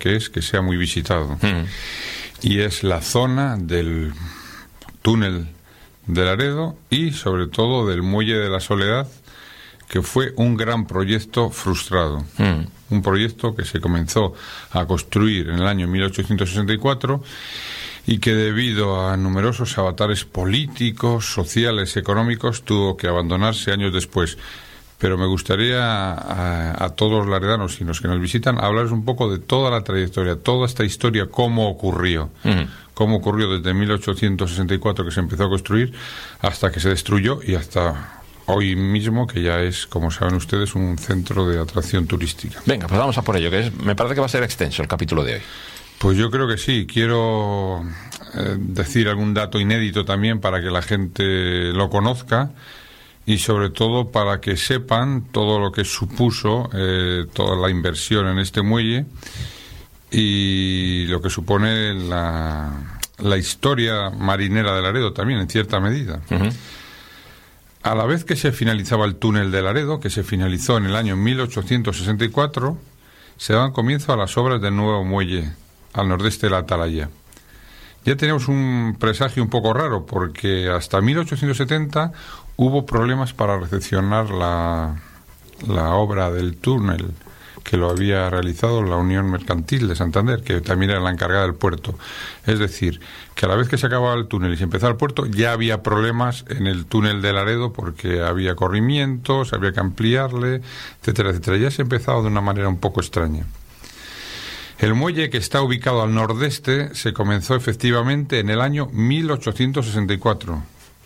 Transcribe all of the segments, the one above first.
que sea muy visitado. Y es la zona del túnel de Laredo y sobre todo del Muelle de la Soledad, que fue un gran proyecto frustrado. Un proyecto que se comenzó a construir en el año 1864 y que debido a numerosos avatares políticos, sociales, económicos, tuvo que abandonarse años después. Pero me gustaría a todos los laredanos y los que nos visitan hablarles un poco de toda la trayectoria, toda esta historia, cómo ocurrió. Cómo ocurrió desde 1864 que se empezó a construir hasta que se destruyó y hasta hoy mismo, que ya es, como saben ustedes, un centro de atracción turística. Venga, pues vamos a por ello, me parece que va a ser extenso el capítulo de hoy. Pues yo creo que sí. Quiero decir algún dato inédito también para que la gente lo conozca y sobre todo para que sepan todo lo que supuso toda la inversión en este muelle y lo que supone la historia marinera de Laredo también, en cierta medida. A la vez que se finalizaba el túnel de Laredo, que se finalizó en el año 1864, se daban comienzo a las obras del nuevo muelle al nordeste de la Atalaya. Ya teníamos un presagio un poco raro, porque hasta 1870 hubo problemas para recepcionar la obra del túnel, que lo había realizado la Unión Mercantil de Santander, que también era la encargada del puerto. Es decir, que a la vez que se acababa el túnel y se empezaba el puerto, ya había problemas en el túnel de Laredo, porque había corrimientos, había que ampliarle, etcétera, etcétera. Ya se empezaba de una manera un poco extraña. El muelle, que está ubicado al nordeste, se comenzó efectivamente en el año 1864.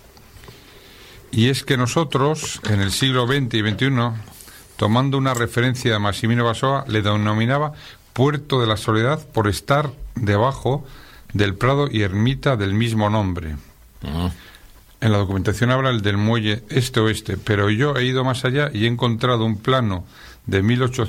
Y es que nosotros, en el siglo XX y XXI, tomando una referencia de Massimino Bassoa, le denominaba Puerto de la Soledad por estar debajo del prado y ermita del mismo nombre. En la documentación habla el del muelle este-oeste, pero yo he ido más allá y he encontrado un plano de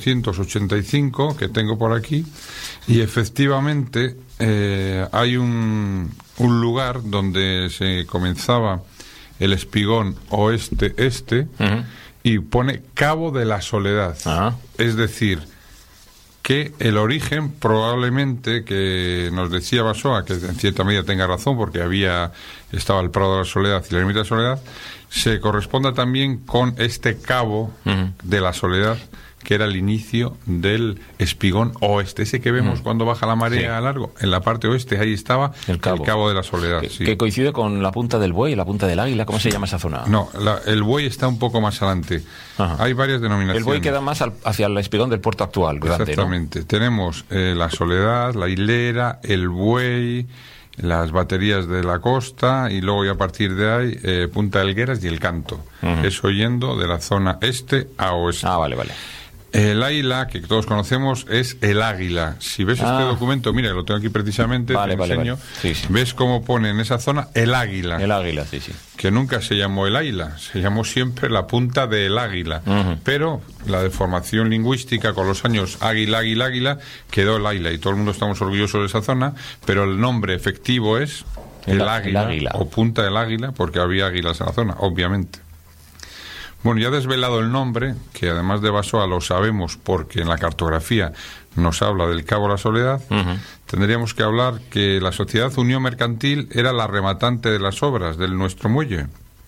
1885 que tengo por aquí, y efectivamente hay un lugar donde se comenzaba el espigón oeste-este, y pone Cabo de la Soledad. Es decir, que el origen probablemente, que nos decía Bassoa, que en cierta medida tenga razón, porque estaba el Prado de la Soledad y la ermita de la Soledad, se corresponda también con este Cabo de la Soledad, que era el inicio del espigón oeste, ese que vemos cuando baja la marea a largo. En la parte oeste, ahí estaba el Cabo de la Soledad. Que coincide con la punta del Buey, la punta del Águila. ¿Cómo se llama esa zona? No, el Buey está un poco más adelante. Hay varias denominaciones. El Buey queda más hacia el espigón del puerto actual. Exactamente. ¿No? Tenemos la Soledad, la Hilera, el Buey, las baterías de la costa, y luego ya a partir de ahí Punta Helgueras y el Canto. Eso yendo de la zona este a oeste. Vale. El Águila, que todos conocemos, es el Águila. Si ves este documento, mira, lo tengo aquí precisamente, te enseño. Sí. ¿Ves cómo pone en esa zona el Águila? El Águila, sí. Que nunca se llamó el Águila, se llamó siempre la punta del Águila. Pero la deformación lingüística con los años, águila, quedó el Águila, y todo el mundo estamos orgullosos de esa zona, pero el nombre efectivo es el Águila, o Punta del Águila, porque había águilas en la zona, obviamente. Bueno, ya desvelado el nombre, que además de Bassoa lo sabemos porque en la cartografía nos habla del Cabo de la Soledad, tendríamos que hablar que la Sociedad Unión Mercantil era la rematante de las obras de nuestro muelle.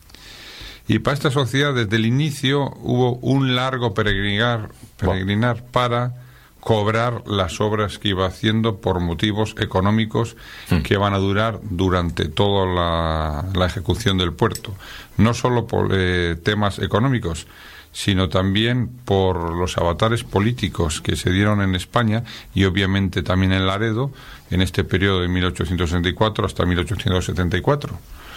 Y para esta sociedad, desde el inicio, hubo un largo peregrinar para cobrar las obras que iba haciendo por motivos económicos que van a durar durante toda la ejecución del puerto. No solo por temas económicos, sino también por los avatares políticos que se dieron en España y obviamente también en Laredo en este periodo de 1864 hasta 1874.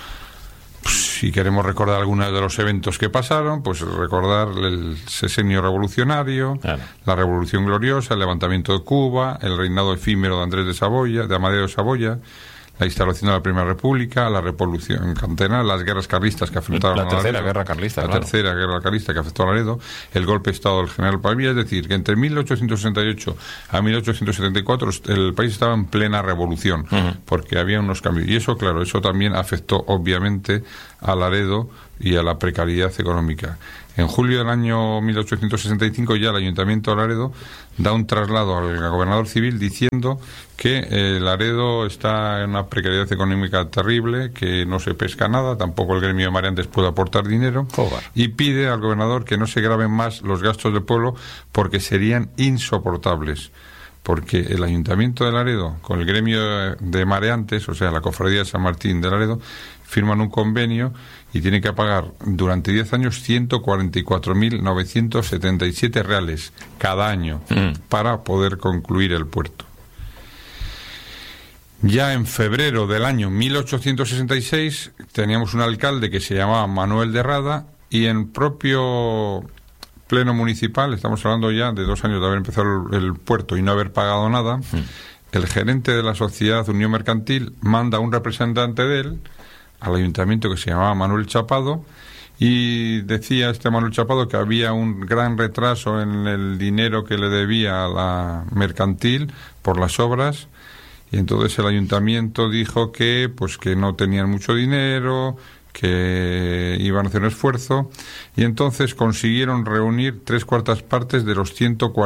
Si queremos recordar algunos de los eventos que pasaron, pues recordar el sexenio revolucionario, la Revolución Gloriosa, el levantamiento de Cuba, el reinado efímero de Andrés de Saboya, de Amadeo de Saboya, la instalación de la Primera República, la Revolución Cantena, las guerras carlistas que afrontaron a Laredo, Tercera Guerra Carlista que afectó a Laredo, el golpe de Estado del general Pavía. Es decir, que entre 1868 a 1874 el país estaba en plena revolución, porque había unos cambios. Y eso, claro, eso también afectó obviamente a Laredo y a la precariedad económica. En julio del año 1865 ya el Ayuntamiento de Laredo da un traslado al gobernador civil diciendo que Laredo está en una precariedad económica terrible, que no se pesca nada, tampoco el gremio de mareantes puede aportar dinero, y pide al gobernador que no se graven más los gastos del pueblo porque serían insoportables. Porque el Ayuntamiento de Laredo, con el gremio de mareantes, o sea, la Cofradía de San Martín de Laredo, firman un convenio y tienen que pagar durante 10 años 144.977 reales cada año para poder concluir el puerto. Ya en febrero del año 1866 teníamos un alcalde que se llamaba Manuel de Rada, y en propio pleno municipal, estamos hablando ya de 2 años de haber empezado el puerto y no haber pagado nada, el gerente de la sociedad Unión Mercantil manda a un representante de él al ayuntamiento que se llamaba Manuel Chapado, y decía este Manuel Chapado que había un gran retraso en el dinero que le debía a la mercantil por las obras, y entonces el ayuntamiento dijo que pues que no tenían mucho dinero, que iban a hacer un esfuerzo, y entonces consiguieron reunir 3/4 partes de los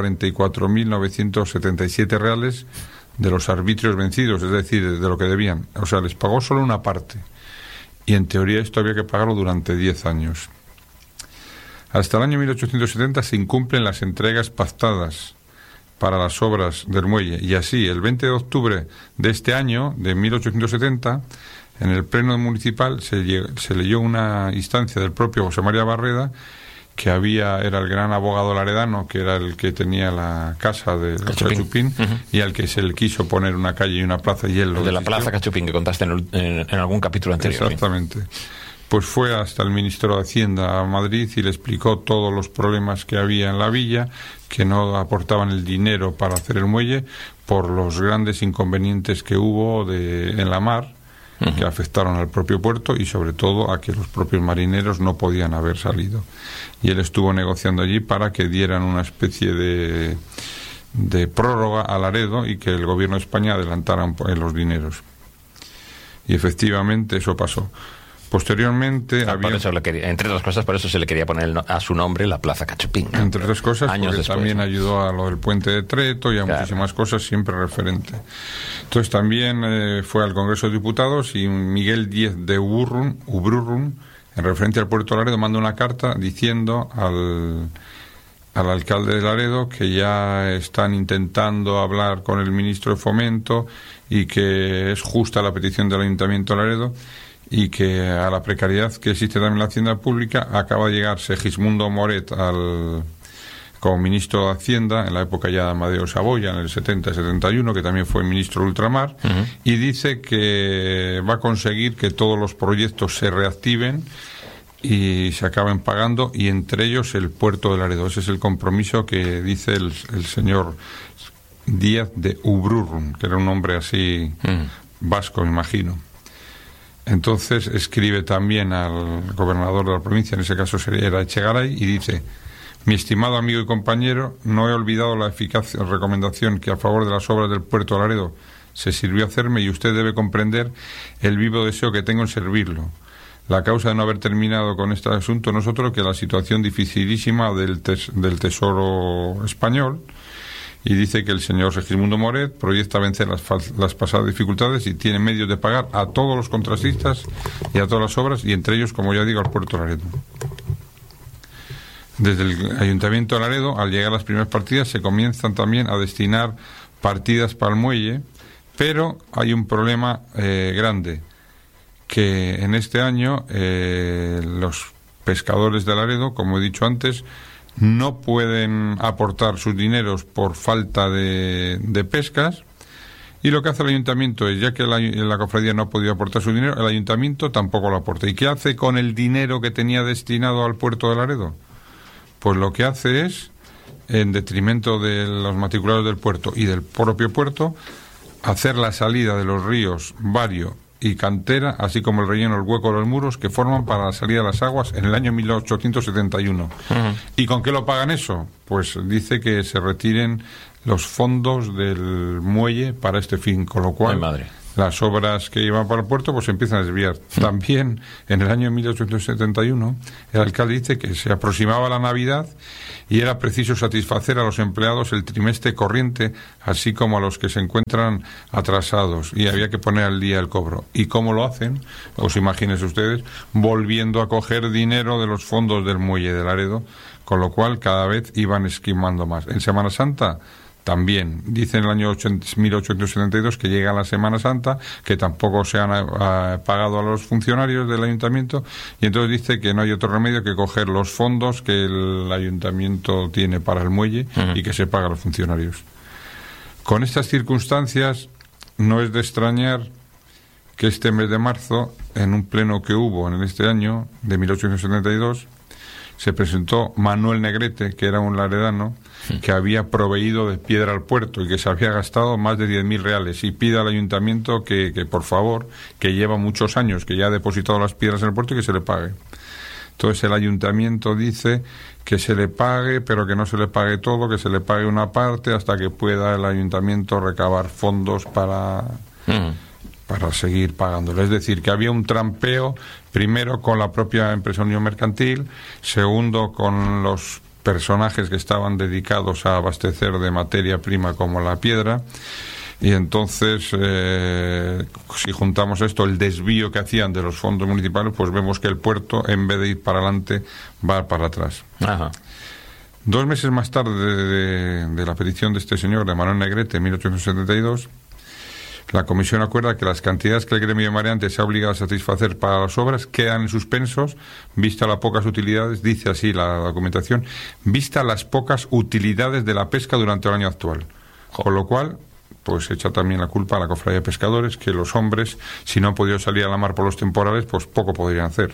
144.977 reales de los arbitrios vencidos, es decir, de lo que debían. O sea, les pagó solo una parte, y en teoría esto había que pagarlo durante 10 años. Hasta el año 1870 se incumplen las entregas pactadas para las obras del muelle, y así el 20 de octubre de este año, de 1870, en el pleno municipal se leyó una instancia del propio José María Barreda, que era el gran abogado laredano, que era el que tenía la casa de Cachupín, y al que se le quiso poner una calle y una plaza, y él lo de la plaza Cachupín, que contaste en algún capítulo anterior. Exactamente. Pues fue hasta el ministro de Hacienda a Madrid y le explicó todos los problemas que había en la villa, que no aportaban el dinero para hacer el muelle por los grandes inconvenientes que hubo en la mar, que afectaron al propio puerto y sobre todo a que los propios marineros no podían haber salido. Y él estuvo negociando allí para que dieran una especie de prórroga a Laredo y que el gobierno de España adelantara los dineros. Y efectivamente eso pasó. Posteriormente por eso entre otras cosas, por eso se le quería poner a su nombre la Plaza Cachupín, ¿no? Entre otras cosas, años porque después, también ¿no? Ayudó a lo del puente de Treto y a muchísimas cosas, siempre referente. Entonces también fue al Congreso de Diputados, y Miguel Díez de Ubrurrum, en referencia al puerto de Laredo, manda una carta diciendo al alcalde de Laredo que ya están intentando hablar con el ministro de Fomento y que es justa la petición del Ayuntamiento de Laredo, y que a la precariedad que existe también en la hacienda pública acaba de llegar Segismundo Moret como ministro de Hacienda en la época ya de Amadeo Saboya, en el 70-71, que también fue ministro de Ultramar, y dice que va a conseguir que todos los proyectos se reactiven y se acaben pagando, y entre ellos el puerto de Laredo. Ese es el compromiso que dice el señor Díaz de Ubrurrum, que era un hombre así vasco, me imagino. Entonces escribe también al gobernador de la provincia, en ese caso era Echegaray, y dice: mi estimado amigo y compañero, no he olvidado la eficaz recomendación que a favor de las obras del puerto de Laredo se sirvió hacerme, y usted debe comprender el vivo deseo que tengo en servirlo. La causa de no haber terminado con este asunto no es otro que la situación dificilísima del Tesoro español. Y dice que el señor Segismundo Moret proyecta vencer las pasadas dificultades y tiene medios de pagar a todos los contratistas y a todas las obras, y entre ellos, como ya digo, al puerto de Laredo. Desde el Ayuntamiento de Laredo, al llegar las primeras partidas, se comienzan también a destinar partidas para el muelle, pero hay un problema grande, que en este año los pescadores de Laredo, como he dicho antes, no pueden aportar sus dineros por falta de pescas, y lo que hace el ayuntamiento es, ya que la cofradía no ha podido aportar su dinero, el ayuntamiento tampoco lo aporta. ¿Y qué hace con el dinero que tenía destinado al puerto de Laredo? Pues lo que hace es, en detrimento de los matriculados del puerto y del propio puerto, hacer la salida de los ríos Vario y Cantera, así como el relleno, el hueco de los muros que forman para la salida de las aguas en el año 1871. ¿Y con qué lo pagan eso? Pues dice que se retiren los fondos del muelle para este fin, con lo cual las obras que iban para el puerto pues se empiezan a desviar. También en el año 1871 el alcalde dice que se aproximaba la Navidad y era preciso satisfacer a los empleados el trimestre corriente, así como a los que se encuentran atrasados, y había que poner al día el cobro. ¿Y cómo lo hacen? Pues imagínense ustedes, volviendo a coger dinero de los fondos del muelle de Laredo, con lo cual cada vez iban esquimando más. En Semana Santa también, dice en el año 1872 que llega la Semana Santa, que tampoco se han pagado a los funcionarios del ayuntamiento, y entonces dice que no hay otro remedio que coger los fondos que el ayuntamiento tiene para el muelle y que se paga a los funcionarios. Con estas circunstancias, no es de extrañar que este mes de marzo, en un pleno que hubo en este año, de 1872, se presentó Manuel Negrete, que era un laredano, que había proveído de piedra al puerto y que se había gastado más de 10.000 reales, y pide al ayuntamiento que por favor, que lleva muchos años, que ya ha depositado las piedras en el puerto, y que se le pague. Entonces el ayuntamiento dice que se le pague, pero que no se le pague todo, que se le pague una parte hasta que pueda el ayuntamiento recabar fondos para seguir pagándolo. Es decir, que había un trampeo, primero con la propia empresa Unión Mercantil, segundo con los personajes que estaban dedicados a abastecer de materia prima como la piedra, y entonces si juntamos esto, el desvío que hacían de los fondos municipales, pues vemos que el puerto, en vez de ir para adelante, va para atrás. Ajá. 2 meses más tarde de la petición de este señor, de Manuel Negrete, en 1872, la comisión acuerda que las cantidades que el gremio de mareantes se ha obligado a satisfacer para las obras quedan en suspensos, vista las pocas utilidades, dice así la documentación, vista las pocas utilidades de la pesca durante el año actual. Con lo cual, pues echa también la culpa a la cofradía de pescadores, que los hombres, si no han podido salir a la mar por los temporales, pues poco podrían hacer.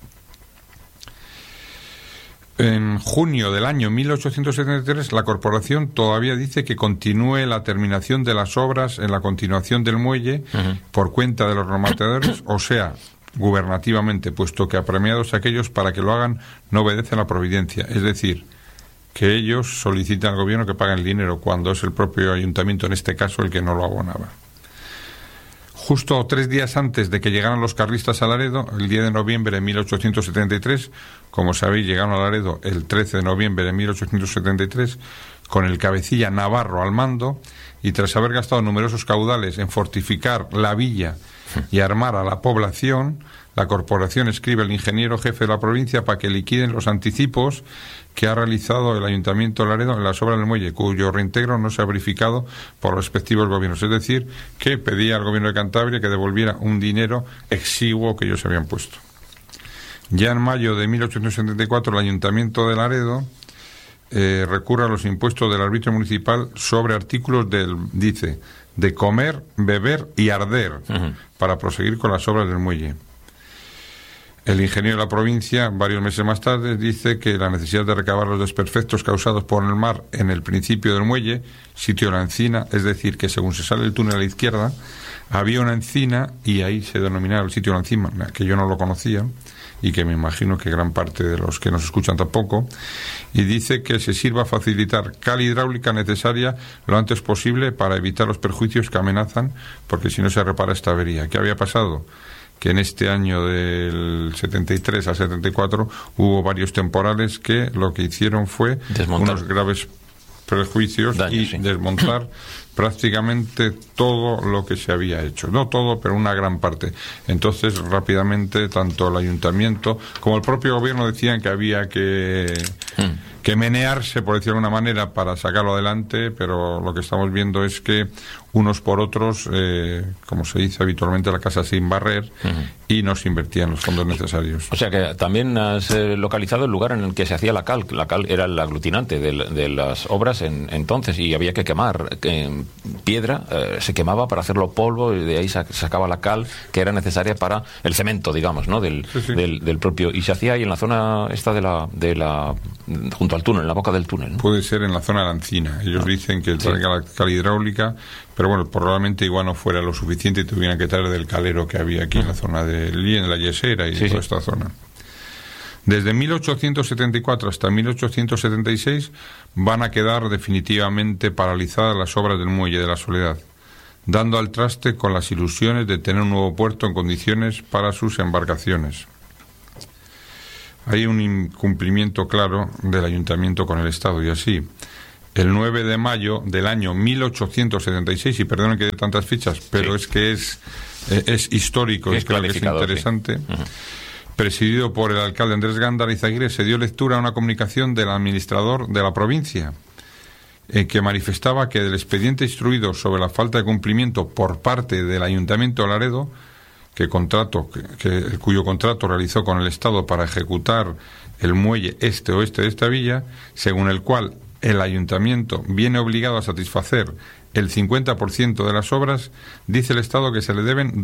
En junio del año 1873, la corporación todavía dice que continúe la terminación de las obras en la continuación del muelle por cuenta de los rematadores, o sea, gubernativamente, puesto que apremiados aquellos para que lo hagan no obedecen la providencia. Es decir, que ellos solicitan al gobierno que paguen el dinero, cuando es el propio ayuntamiento, en este caso, el que no lo abonaba. Justo 3 días antes de que llegaran los carlistas a Laredo, el 10 de noviembre de 1873, como sabéis, llegaron a Laredo el 13 de noviembre de 1873, con el cabecilla Navarro al mando, y tras haber gastado numerosos caudales en fortificar la villa y armar a la población, la corporación escribe al ingeniero jefe de la provincia para que liquiden los anticipos que ha realizado el Ayuntamiento de Laredo en las obras del muelle, cuyo reintegro no se ha verificado por los respectivos gobiernos. Es decir, que pedía al gobierno de Cantabria que devolviera un dinero exiguo que ellos habían puesto. Ya en mayo de 1874, el Ayuntamiento de Laredo recurre a los impuestos del arbitrio municipal sobre artículos dice, de comer, beber y arder, para proseguir con las obras del muelle. El ingeniero de la provincia, varios meses más tarde, dice que la necesidad de recabar los desperfectos causados por el mar en el principio del muelle, sitio de la encina, es decir, que según se sale del túnel a la izquierda, había una encina, y ahí se denominaba el sitio de la encina, que yo no lo conocía, y que me imagino que gran parte de los que nos escuchan tampoco, y dice que se sirva a facilitar cal hidráulica necesaria lo antes posible para evitar los perjuicios que amenazan, porque si no se repara esta avería. ¿Qué había pasado? Que en este año del 73 al 74 hubo varios temporales que lo que hicieron fue unos graves prejuicios y desmontar prácticamente todo lo que se había hecho. No todo, pero una gran parte. Entonces, rápidamente, tanto el ayuntamiento como el propio gobierno decían que había que menearse, por decirlo de alguna manera, para sacarlo adelante, pero lo que estamos viendo es que unos por otros, como se dice habitualmente, la casa sin barrer, y no se invertían los fondos necesarios. O sea que también has localizado el lugar en el que se hacía la cal. La cal era el aglutinante de las obras entonces, y había que quemar piedra, se quemaba para hacerlo polvo, y de ahí sacaba la cal que era necesaria para el cemento, digamos, ¿no? Del propio, y se hacía ahí en la zona esta de la junto al túnel, en la boca del túnel, ¿no? Puede ser en la zona de la encina. Ellos dicen que traiga la cal hidráulica, pero bueno, probablemente igual no fuera lo suficiente y tuvieran que traer del calero que había aquí en la zona de en la Yesera y toda esta zona. Desde 1874 hasta 1876 van a quedar definitivamente paralizadas las obras del muelle de la Soledad. dando al traste con las ilusiones de tener un nuevo puerto en condiciones para sus embarcaciones. Hay un incumplimiento claro del ayuntamiento con el Estado, y así, el 9 de mayo del año 1876, y perdonen que dé tantas fichas, pero es que es histórico, es claro, es interesante, sí. Presidido por el alcalde Andrés Gándara Izaguirre, se dio lectura a una comunicación del administrador de la provincia, que manifestaba que del expediente instruido sobre la falta de cumplimiento por parte del Ayuntamiento de Laredo, cuyo contrato realizó con el Estado para ejecutar el muelle este-oeste de esta villa, según el cual el Ayuntamiento viene obligado a satisfacer el 50% de las obras, dice el Estado que se le deben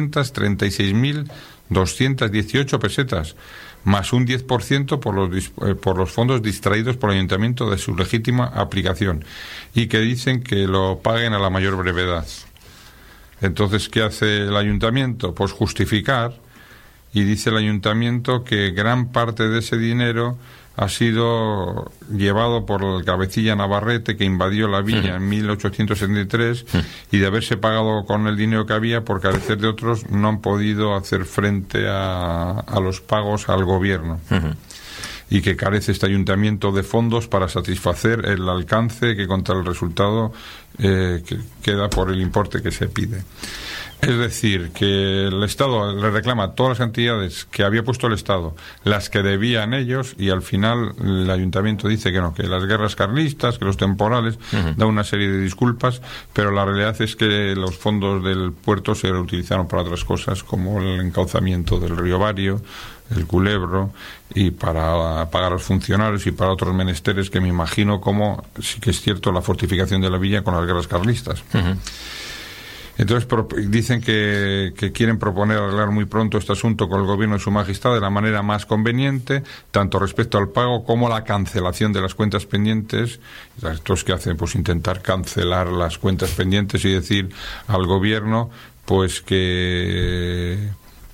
236.218 pesetas, más un 10% por los fondos distraídos por el Ayuntamiento de su legítima aplicación, y que dicen que lo paguen a la mayor brevedad. Entonces, ¿qué hace el Ayuntamiento? Pues justificar, y dice el Ayuntamiento que gran parte de ese dinero ha sido llevado por el cabecilla Navarrete, que invadió la villa en 1873, y de haberse pagado con el dinero que había, por carecer de otros, no han podido hacer frente a los pagos al gobierno. Y que carece este ayuntamiento de fondos para satisfacer el alcance que contra el resultado que queda por el importe que se pide. Es decir, que el Estado le reclama todas las cantidades que había puesto el Estado, las que debían ellos, y al final el ayuntamiento dice que no, que las guerras carlistas, que los temporales, da una serie de disculpas, pero la realidad es que los fondos del puerto se utilizaron para otras cosas, como el encauzamiento del río Vario, el Culebro, y para pagar a los funcionarios y para otros menesteres que me imagino, como sí que es cierto, la fortificación de la villa con las guerras carlistas. Entonces dicen que quieren proponer arreglar muy pronto este asunto con el gobierno de su majestad de la manera más conveniente, tanto respecto al pago como la cancelación de las cuentas pendientes. Estos que hacen, pues intentar cancelar las cuentas pendientes y decir al gobierno pues que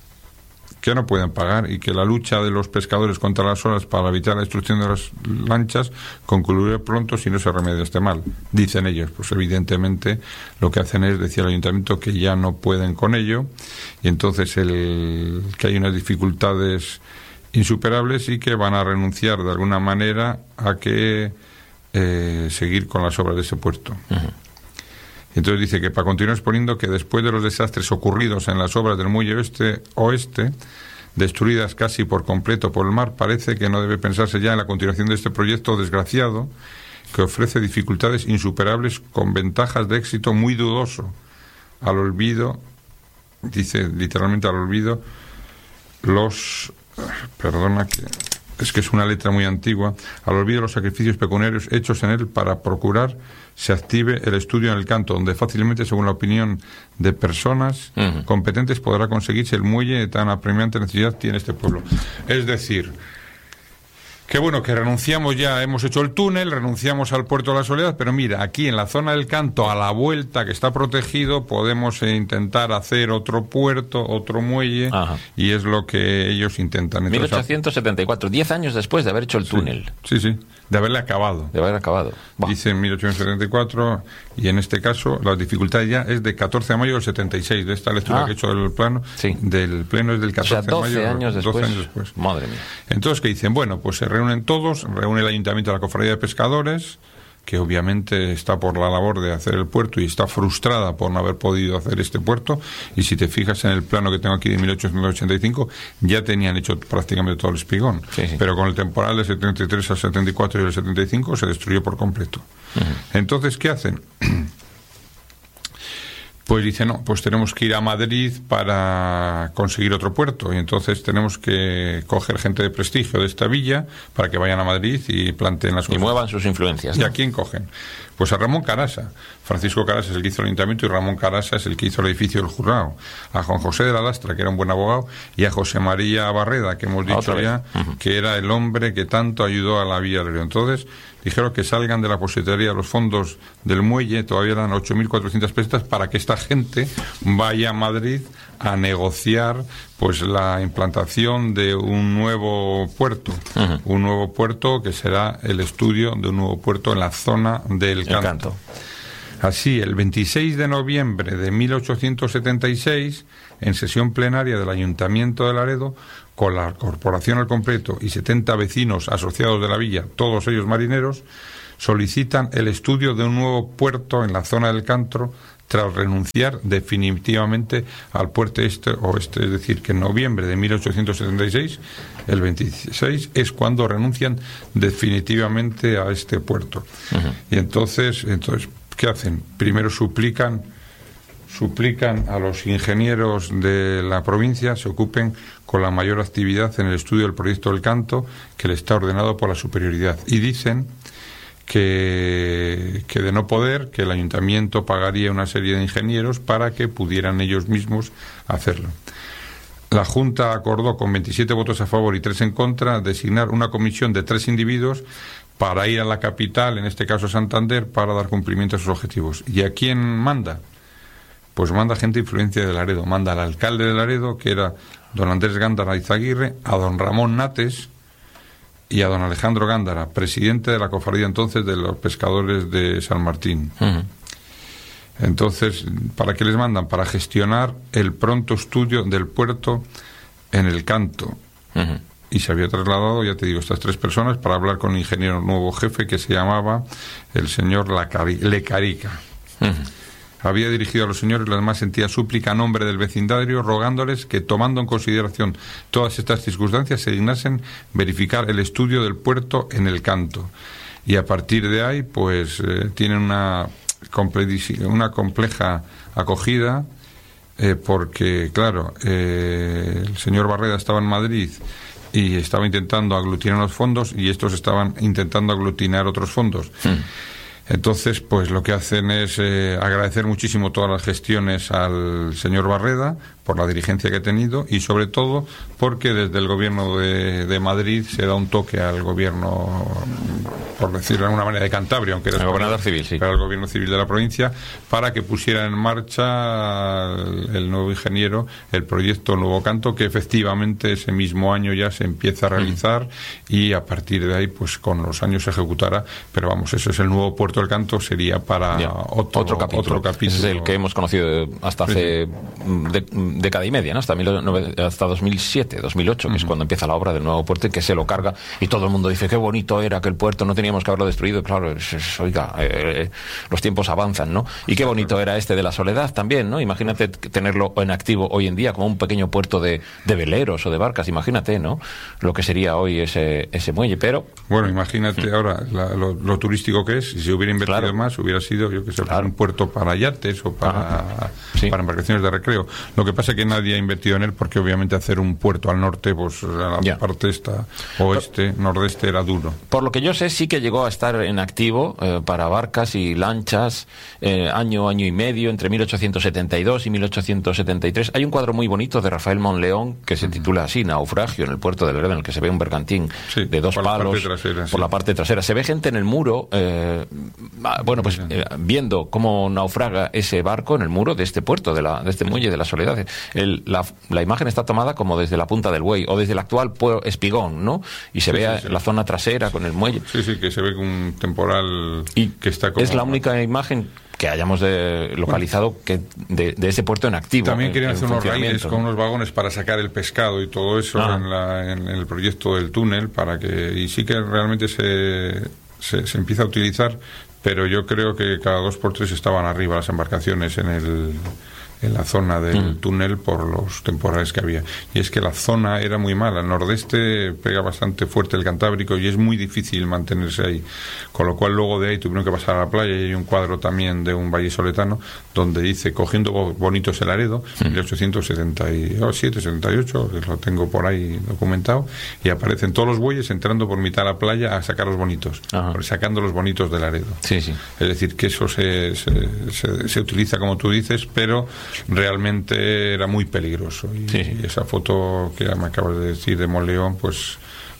no pueden pagar, y que la lucha de los pescadores contra las olas para evitar la destrucción de las lanchas concluirá pronto si no se remedia este mal, dicen ellos. Pues evidentemente lo que hacen es decir al ayuntamiento que ya no pueden con ello, y entonces que hay unas dificultades insuperables y que van a renunciar de alguna manera a que seguir con las obras de ese puerto. Entonces dice que para continuar exponiendo que después de los desastres ocurridos en las obras del muelle oeste, destruidas casi por completo por el mar, parece que no debe pensarse ya en la continuación de este proyecto desgraciado, que ofrece dificultades insuperables con ventajas de éxito muy dudoso, al olvido, dice literalmente al olvido, es que es una letra muy antigua, al olvido los sacrificios pecuniarios hechos en él para procurar se active el estudio en el canto, donde fácilmente, según la opinión de personas competentes, podrá conseguirse el muelle de tan apremiante necesidad tiene este pueblo. Es decir, que bueno, que renunciamos ya, hemos hecho el túnel, renunciamos al puerto de la Soledad, pero mira, aquí en la zona del Canto, a la vuelta, que está protegido, podemos intentar hacer otro puerto, otro muelle, y es lo que ellos intentan. Entonces, 1874, 10 años después de haber hecho el túnel. Sí, de haberle acabado. Dice en 1874, y en este caso la dificultad ya es de 14 de mayo del 76, de esta lectura que he hecho del plano, del pleno es del 14 de mayo. 12 años después. Madre mía. Entonces, ¿qué dicen? Bueno, pues se reúnen todos, reúne el Ayuntamiento de la Cofradía de Pescadores, que obviamente está por la labor de hacer el puerto y está frustrada por no haber podido hacer este puerto, y si te fijas en el plano que tengo aquí de 1885, ya tenían hecho prácticamente todo el espigón, pero con el temporal del 73 al 74 y el 75 se destruyó por completo. Entonces, ¿qué hacen? Pues dice, no, pues tenemos que ir a Madrid para conseguir otro puerto, y entonces tenemos que coger gente de prestigio de esta villa para que vayan a Madrid y planteen las cosas. Y muevan sus influencias, ¿no? ¿Y a quién cogen? Pues a Ramón Carasa. Francisco Carasa es el que hizo el ayuntamiento y Ramón Carasa es el que hizo el edificio del juzgado. A Juan José de la Lastra, que era un buen abogado, y a José María Barreda, que hemos dicho ya, que era el hombre que tanto ayudó a la Villa de Río. Entonces dijeron que salgan de la positería los fondos del muelle, todavía eran 8.400 pesetas, para que esta gente vaya a Madrid a negociar pues la implantación de un nuevo puerto, un nuevo puerto que será el estudio de un nuevo puerto en la zona del Canto. Así, el 26 de noviembre de 1876, en sesión plenaria del Ayuntamiento de Laredo, con la corporación al completo y 70 vecinos asociados de la villa, todos ellos marineros, solicitan el estudio de un nuevo puerto en la zona del Cantro tras renunciar definitivamente al puerto este-oeste. Es decir, que en noviembre de 1876, el 26, es cuando renuncian definitivamente a este puerto. Uh-huh. Y entonces, ¿qué hacen? Primero suplican a los ingenieros de la provincia se ocupen con la mayor actividad en el estudio del proyecto del Canto, que le está ordenado por la superioridad. Y dicen que de no poder, que el ayuntamiento pagaría una serie de ingenieros para que pudieran ellos mismos hacerlo. La Junta acordó, con 27 votos a favor y 3 en contra, designar una comisión de 3 individuos para ir a la capital, en este caso Santander, para dar cumplimiento a sus objetivos. ¿Y a quién manda? Pues manda gente de influencia de Laredo. Manda al alcalde de Laredo, que era don Andrés Gándara Izaguirre, a don Ramón Nates y a don Alejandro Gándara, presidente de la cofradía entonces de los pescadores de San Martín. Uh-huh. Entonces, ¿para qué les mandan? Para gestionar el pronto estudio del puerto en el Canto. Uh-huh. Y se había trasladado, ya te digo, estas 3 personas para hablar con el ingeniero nuevo jefe, que se llamaba el señor Lecarica. Uh-huh. Había dirigido a los señores la más sentida súplica a nombre del vecindario, rogándoles que, tomando en consideración todas estas circunstancias, se dignasen verificar el estudio del puerto en el Canto. Y a partir de ahí, pues, tienen una compleja acogida, porque, claro, el señor Barreda estaba en Madrid y estaba intentando aglutinar los fondos, y estos estaban intentando aglutinar otros fondos. Entonces, pues lo que hacen es agradecer muchísimo todas las gestiones al señor Barreda por la dirigencia que ha tenido, y sobre todo porque desde el gobierno de Madrid se da un toque al gobierno, por decirlo de alguna manera, de Cantabria, aunque era el gobernador civil, sí, pero el gobierno civil de la provincia, para que pusiera en marcha el nuevo ingeniero el proyecto Nuevo Canto, que efectivamente ese mismo año ya se empieza a realizar, y a partir de ahí, pues con los años se ejecutará. Pero vamos, eso es el nuevo puerto del Canto, sería para otro capítulo. Ese es el que hemos conocido hasta hace década y media, ¿no? Hasta 2007, 2008, que es cuando empieza la obra del nuevo puerto, y que se lo carga, y todo el mundo dice qué bonito era aquel puerto, no teníamos que haberlo destruido. Claro, oiga, los tiempos avanzan, ¿no? Y qué bonito era este de la Soledad también, ¿no? Imagínate tenerlo en activo hoy en día como un pequeño puerto de veleros o de barcas. Imagínate, ¿no? Lo que sería hoy ese muelle. Pero bueno, imagínate ahora lo turístico que es. Si se hubiera invertido más, hubiera sido, yo que sé, un puerto para yates o para embarcaciones de recreo. Lo que pasa es que nadie ha invertido en él, porque obviamente hacer un puerto al norte, pues a la parte esta oeste, nordeste, era duro. Por lo que yo sé, sí que llegó a estar en activo para barcas y lanchas año y medio, entre 1872 y 1873. Hay un cuadro muy bonito de Rafael Monleón que se titula así, Naufragio, en el puerto de Laredo, en el que se ve un bergantín de 2 palos por la parte trasera. Se ve gente en el muro, viendo cómo naufraga ese barco en el muro de este puerto, de este muelle de la Soledad. La imagen está tomada como desde la Punta del Buey o desde el actual Espigón, ¿no? Y se ve la zona trasera con el muelle. Sí, que se ve un temporal y que está como... Es la única imagen que hayamos localizado que de ese puerto en activo. También querían hacer unos raíles con unos vagones para sacar el pescado y todo eso en el proyecto del túnel, y sí que realmente se empieza a utilizar, pero yo creo que cada 2 por 3 estaban arriba las embarcaciones en la zona del túnel por los temporales que había. Y es que la zona era muy mala. Al nordeste pega bastante fuerte el Cantábrico y es muy difícil mantenerse ahí. Con lo cual luego de ahí tuvieron que pasar a la playa, y hay un cuadro también de un vallisoletano donde dice cogiendo bonitos el Laredo, 1877, 78, lo tengo por ahí documentado, y aparecen todos los bueyes entrando por mitad de la playa a sacar los bonitos, sacando los bonitos del Laredo. Es decir, que eso se utiliza como tú dices, pero realmente era muy peligroso, y esa foto que me acabas de decir de Monleón, pues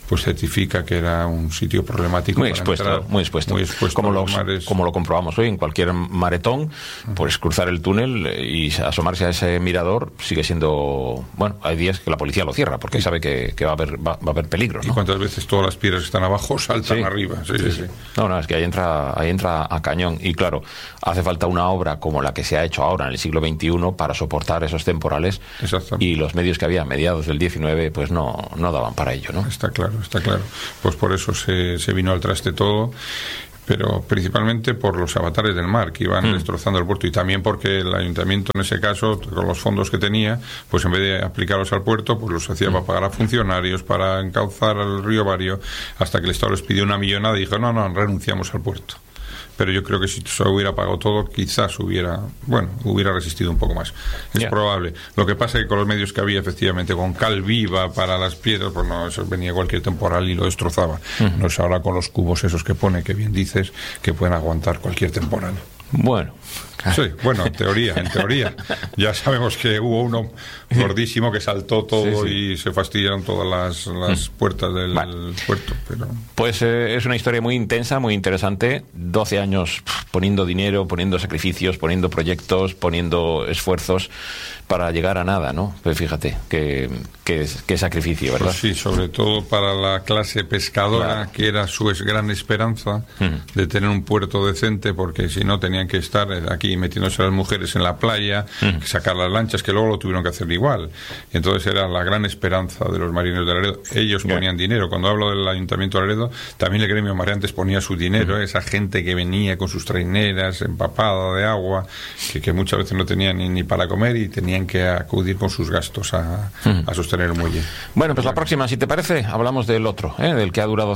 pues certifica que era un sitio problemático muy para expuesto, entrar, muy expuesto a los mares. Como lo comprobamos hoy en cualquier maretón, pues cruzar el túnel y asomarse a ese mirador sigue siendo, bueno, hay días que la policía lo cierra porque sabe que va a haber peligro, ¿no? Y cuántas veces todas las piedras que están abajo saltan arriba. Sí. No, es que ahí entra a cañón. Y claro, hace falta una obra como la que se ha hecho ahora en el siglo XXI para soportar esos temporales, y los medios que había a mediados del XIX pues no daban para ello, ¿no? Está claro. Pues por eso se vino al traste todo, pero principalmente por los avatares del mar que iban destrozando el puerto, y también porque el ayuntamiento en ese caso, con los fondos que tenía, pues en vez de aplicarlos al puerto, pues los hacía para pagar a funcionarios, para encauzar al río Vario, hasta que el Estado les pidió una millonada y dijo, no, renunciamos al puerto. Pero yo creo que si se hubiera pagado todo, quizás hubiera resistido un poco más. Es probable. Lo que pasa es que con los medios que había, efectivamente, con cal viva para las piedras, pues no, eso venía cualquier temporal y lo destrozaba. No es ahora con los cubos esos que pone, que bien dices, que pueden aguantar cualquier temporal. Bueno. Sí, bueno, en teoría. Ya sabemos que hubo uno gordísimo que saltó todo y se fastidiaron todas las puertas del puerto. Pero... Pues es una historia muy intensa, muy interesante. 12 años poniendo dinero, poniendo sacrificios, poniendo proyectos, poniendo esfuerzos para llegar a nada, ¿no? Pues fíjate, qué sacrificio, ¿verdad? Pues sí, sobre todo para la clase pescadora, que era su gran esperanza de tener un puerto decente, porque si no tenían que estar aquí metiéndose las mujeres en la playa, sacar las lanchas, que luego lo tuvieron que hacer igual. Entonces era la gran esperanza de los marineros de Laredo. Ellos ponían dinero. Cuando hablo del Ayuntamiento de Laredo, también el gremio mareantes ponía su dinero, esa gente que venía con sus traineras empapada de agua, que muchas veces no tenían ni para comer y tenían que acudir con sus gastos a sostener el muelle. Bueno, pues la próxima, si te parece, hablamos del otro, del que ha durado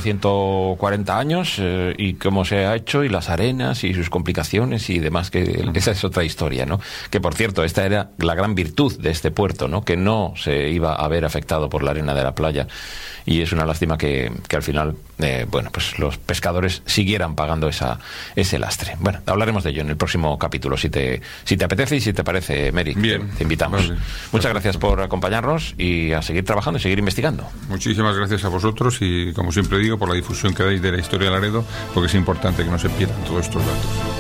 140 años y cómo se ha hecho, y las arenas y sus complicaciones y demás, que esa es otra historia, ¿no? Que por cierto, esta era la gran virtud de este puerto, ¿no? Que no se iba a ver afectado por la arena de la playa, y es una lástima que al final pues los pescadores siguieran pagando ese lastre. Bueno, hablaremos de ello en el próximo capítulo, si te apetece y si te parece, Mary. Bien, te invitamos. Vale. Muchas gracias por acompañarnos y a seguir trabajando y seguir investigando. Muchísimas gracias a vosotros y, como siempre digo, por la difusión que dais de la historia de Laredo, porque es importante que no se pierdan todos estos datos.